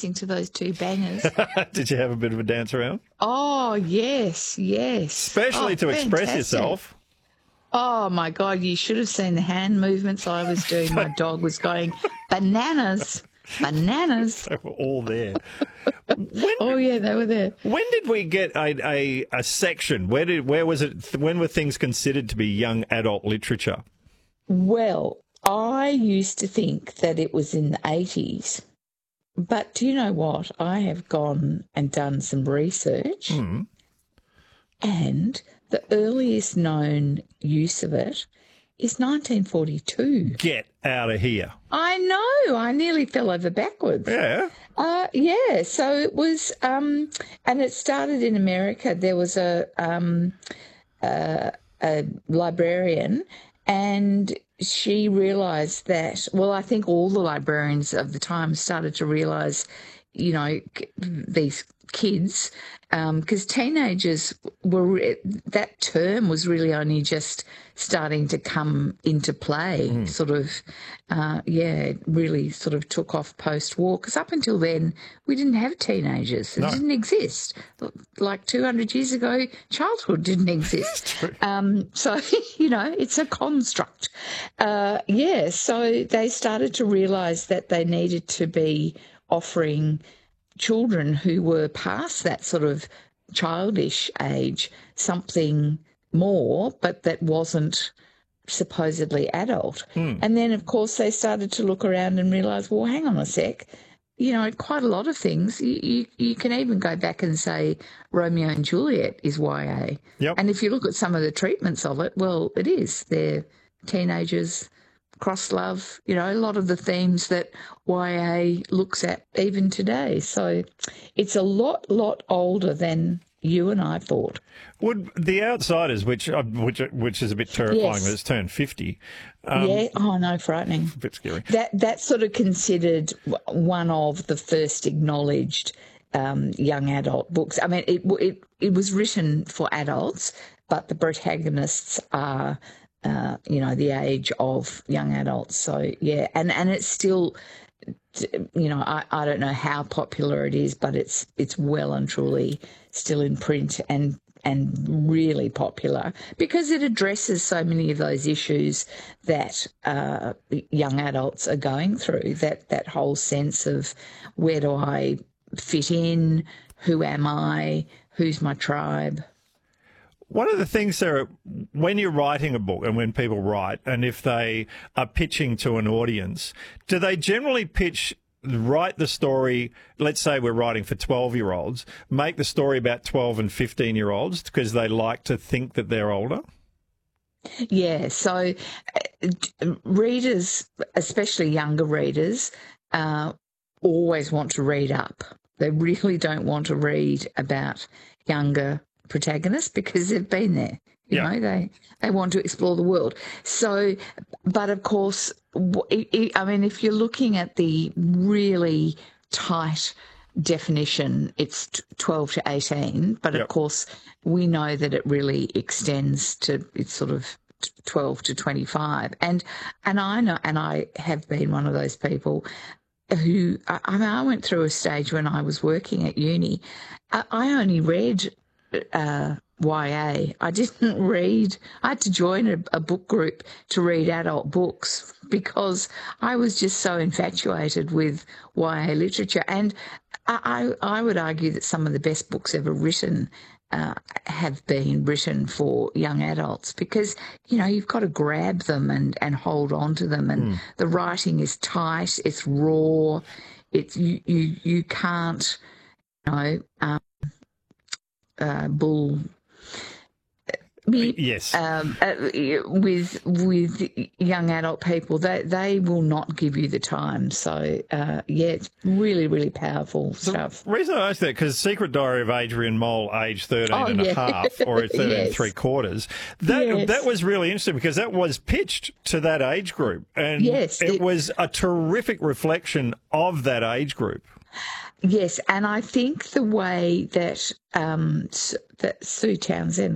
dancing to those two bangers. Did you have a bit of a dance around? Oh, yes. Especially to express yourself. Oh, my God, you should have seen the hand movements I was doing. My dog was going bananas. They were all there. Oh, yeah, they were there. When did we get a section? Where was it? When were things considered to be young adult literature? Well, I used to think that it was in the 80s. But do you know what? I have gone and done some research, and the earliest known use of it is 1942. Get out of here. I know. I nearly fell over backwards. Yeah. Yeah. So it was, and it started in America. There was a librarian, and she realised that, well, I think all the librarians of the time started to realise, you know, these kids, because teenagers were, that term was really only just starting to come into play, sort of, it really sort of took off post-war, because up until then we didn't have teenagers. It didn't exist. Like 200 years ago, childhood didn't exist. So, you know, it's a construct. So they started to realise that they needed to be offering children who were past that sort of childish age something more, but that wasn't supposedly adult. And then, of course, they started to look around and realise, well, hang on a sec, you know, quite a lot of things. You can even go back and say Romeo and Juliet is YA. Yep. And if you look at some of the treatments of it, well, it is. They're teenagers, cross love, you know, a lot of the themes that YA looks at even today. So it's a lot older than you and I thought. Would The Outsiders, which is a bit terrifying, but it's turned 50. Oh no, frightening. A bit scary. That's sort of considered one of the first acknowledged young adult books. I mean, it was written for adults, but the protagonists are the age of young adults. So, yeah, and it's still, you know, I don't know how popular it is, but it's well and truly still in print and really popular because it addresses so many of those issues that young adults are going through, that whole sense of where do I fit in, who am I, who's my tribe. One of the things, Sarah, when you're writing a book and when people write, and if they are pitching to an audience, do they generally write the story, let's say we're writing for 12-year-olds, make the story about 12 and 15-year-olds because they like to think that they're older? Yeah, so readers, especially younger readers, always want to read up. They really don't want to read about younger protagonists because they've been there. You know, they want to explore the world. So, but of course, I mean, if you're looking at the really tight definition, it's 12 to 18. But of course, we know that it really extends to, it's sort of 12 to 25. And I know, and I have been one of those people who, I went through a stage when I was working at uni. I only read YA. I didn't read. I had to join a book group to read adult books because I was just so infatuated with YA literature. And I would argue that some of the best books ever written have been written for young adults because, you know, you've got to grab them and hold on to them. And the writing is tight, it's raw, it's you can't, you know, bull. Yes. With young adult people, they will not give you the time. So, it's really, really powerful stuff. The reason I asked that, because Secret Diary of Adrian Mole, age 13 and a half, or 13 and three-quarters, that was really interesting because that was pitched to that age group. And it was a terrific reflection of that age group. Yes, and I think the way that Sue Townsend,